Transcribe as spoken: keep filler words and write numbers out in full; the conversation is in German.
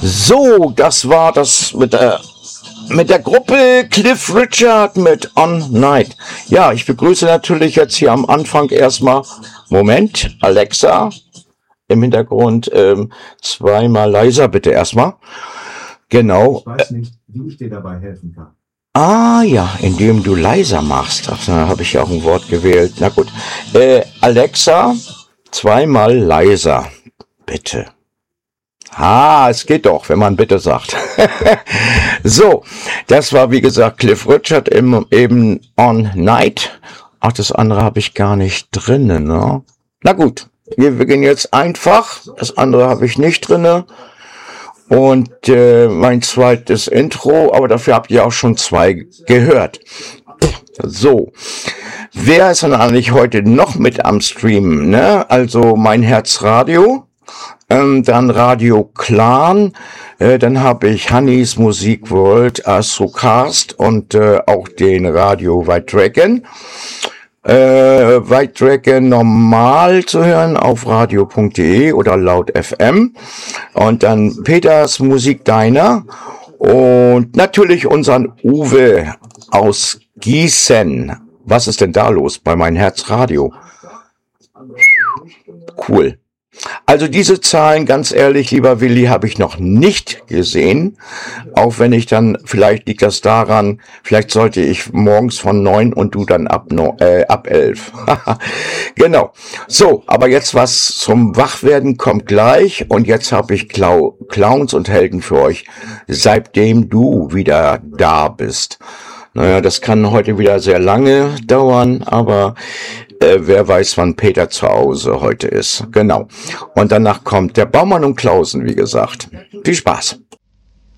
So, das war das mit der, mit der Gruppe Cliff Richard mit On Night. Ja, ich begrüße natürlich jetzt hier am Anfang erstmal, Moment, Alexa, im Hintergrund ähm, zweimal leiser bitte erstmal. Genau. Ich weiß nicht, wie ich dir dabei helfen kann. Ah ja, indem du leiser machst. Ach, da habe ich ja auch ein Wort gewählt. Na gut. Äh, Alexa, zweimal leiser, bitte. Ah, es geht doch, wenn man bitte sagt. So, das war wie gesagt Cliff Richard im, eben On Night. Ach, das andere habe ich gar nicht drinne, ne? Na gut, wir beginnen jetzt einfach. Das andere habe ich nicht drinne. Und äh, mein zweites Intro, aber dafür habt ihr auch schon zwei gehört. So, wer ist denn eigentlich heute noch mit am Stream? Ne? Also mein Herzradio, ähm, dann Radio Clan, äh, dann habe ich Hannis Musik World, Astrocast und äh, auch den Radio White Dragon. Äh, White Dragon normal zu hören auf radio punkt de oder laut F M und dann Peters Musik Diner und natürlich unseren Uwe aus Gießen. Was ist denn da los bei meinem Herzradio? Cool. Also diese Zahlen, ganz ehrlich, lieber Willi, habe ich noch nicht gesehen. Auch wenn ich dann, vielleicht liegt das daran, vielleicht sollte ich morgens von neun und du dann ab, no, äh, ab elf. Genau. So, aber jetzt was zum Wachwerden kommt gleich. Und jetzt habe ich Clou- Clowns und Helden für euch, seitdem du wieder da bist. Naja, das kann heute wieder sehr lange dauern, aber äh, wer weiß, wann Peter zu Hause heute ist. Genau. Und danach kommt der Baumann und Klausen, wie gesagt. Viel Spaß.